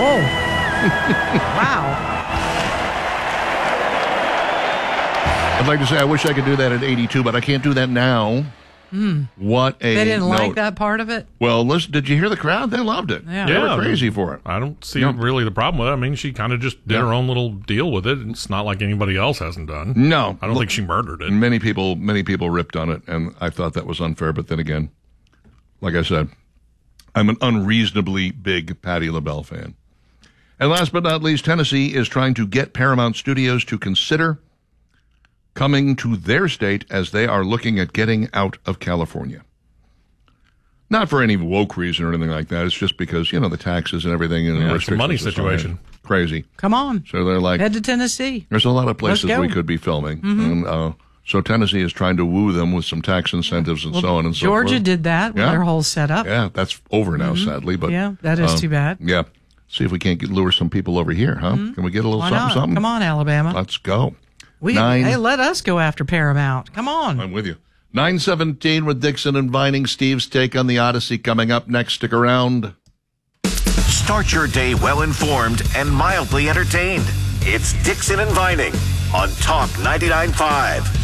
Whoa. Wow. I'd like to say I wish I could do that at 82, but I can't do that now. What a They didn't note. like that part of it? Well, listen, did you hear the crowd? They loved it. Yeah. They were crazy for it. I don't see really the problem with it. I mean, she kind of just did her own little deal with it. It's not like anybody else hasn't done. No. I don't think she murdered it. Many people ripped on it, and I thought that was unfair. But then again, like I said, I'm an unreasonably big Patti LaBelle fan. And last but not least, Tennessee is trying to get Paramount Studios to consider coming to their state as they are looking at getting out of California. Not for any woke reason or anything like that. It's just because, the taxes and everything. And it's a money situation. Crazy. Come on. So they're like, head to Tennessee. There's a lot of places Let's go. we could be filming. And, so Tennessee is trying to woo them with some tax incentives and so on and so forth. Georgia did that with their whole setup. Yeah, that's over now, sadly. But yeah, that is too bad. Yeah. See if we can't lure some people over here, huh? Can we get a little Why not? something? Come on, Alabama. Let's go. Hey, let us go after Paramount. Come on. I'm with you. 9:17 with Dixon and Vining. Steve's take on the Odyssey coming up next. Stick around. Start your day well-informed and mildly entertained. It's Dixon and Vining on Talk 99.5.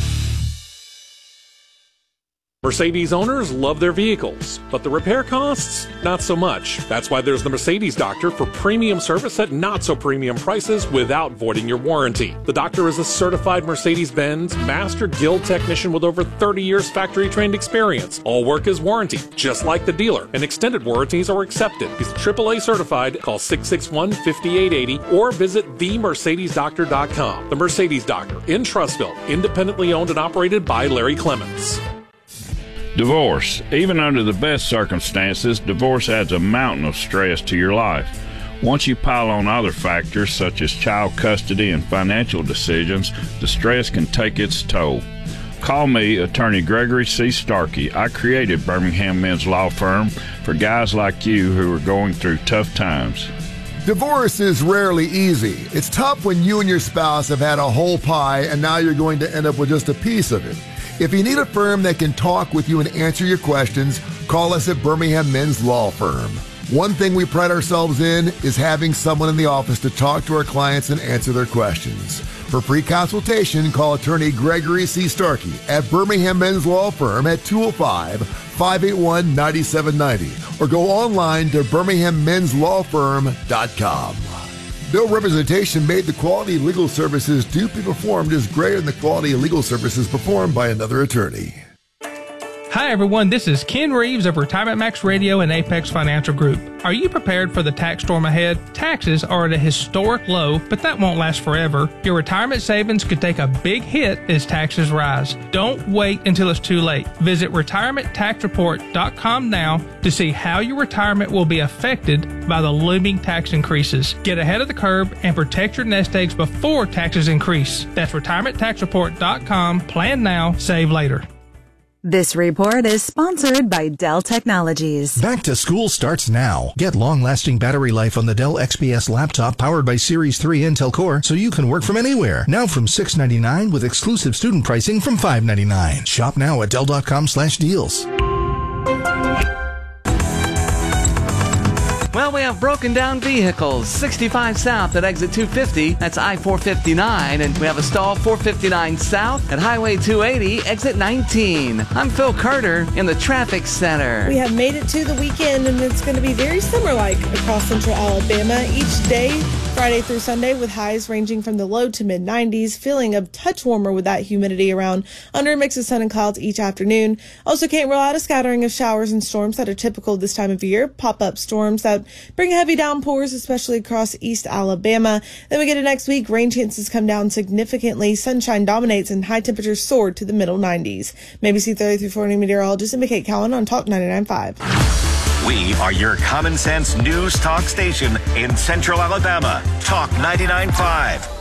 Mercedes owners love their vehicles, but the repair costs, not so much. That's why there's the Mercedes Doctor for premium service at not-so-premium prices without voiding your warranty. The Doctor is a certified Mercedes-Benz Master Guild technician with over 30 years factory-trained experience. All work is warranty, just like the dealer, and extended warranties are accepted. He's AAA certified. Call 661-5880 or visit themercedesdoctor.com. The Mercedes Doctor in Trussville, independently owned and operated by Larry Clements. Divorce. Even under the best circumstances, divorce adds a mountain of stress to your life. Once you pile on other factors such as child custody and financial decisions, the stress can take its toll. Call me, Attorney Gregory C. Starkey. I created Birmingham Men's Law Firm for guys like you who are going through tough times. Divorce is rarely easy. It's tough when you and your spouse have had a whole pie and now you're going to end up with just a piece of it. If you need a firm that can talk with you and answer your questions, call us at Birmingham Men's Law Firm. One thing we pride ourselves in is having someone in the office to talk to our clients and answer their questions. For free consultation, call Attorney Gregory C. Starkey at Birmingham Men's Law Firm at 205-581-9790 or go online to birminghammmenslawfirm.com. No representation made the quality of legal services to be performed is greater than the quality of legal services performed by another attorney. Hi everyone, this is Ken Reeves of Retirement Max Radio and Apex Financial Group. Are you prepared for the tax storm ahead? Taxes are at a historic low, but that won't last forever. Your retirement savings could take a big hit as taxes rise. Don't wait until it's too late. Visit retirementtaxreport.com now to see how your retirement will be affected by the looming tax increases. Get ahead of the curve and protect your nest eggs before taxes increase. That's retirementtaxreport.com. Plan now, save later. This report is sponsored by Dell Technologies. Back to school starts now. Get long-lasting battery life on the Dell XPS laptop powered by Series 3 Intel Core so you can work from anywhere. Now from $699 with exclusive student pricing from $599. Shop now at Dell.com/deals. Well, we have broken down vehicles. 65 South at exit 250, that's I-459, and we have a stall 459 South at Highway 280, exit 19. I'm Phil Carter in the traffic center. We have made it to the weekend, and it's going to be very summer-like across central Alabama each day, Friday through Sunday, with highs ranging from the low to mid-90s, feeling a touch warmer with that humidity around under a mix of sun and clouds each afternoon. Also can't rule out a scattering of showers and storms that are typical this time of year, pop-up storms that bring heavy downpours, especially across East Alabama. Then we get to next week, rain chances come down significantly, sunshine dominates, and high temperatures soar to the middle 90s. Maybe see 3340 meteorologist and McKay Cowan on Talk 99.5. We are your common sense news talk station in Central Alabama. Talk 99.5.